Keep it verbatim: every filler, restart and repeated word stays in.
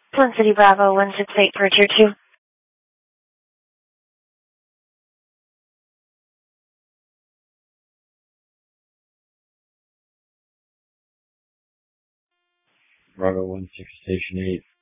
Twin City Bravo one six eight for tier two. Bravo one six Station eight.